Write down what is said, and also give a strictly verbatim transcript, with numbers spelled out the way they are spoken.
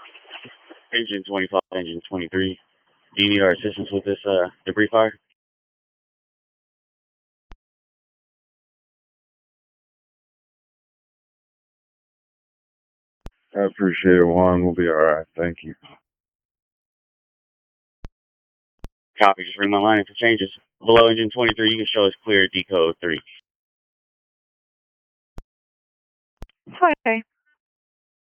Engine twenty-five, engine twenty-three. Do you need our assistance with this uh, debris fire? I appreciate it, Juan. We'll be alright. Thank you. Copy. Just ring my line if it changes. Below engine twenty-three, you can show us clear decode three. Okay.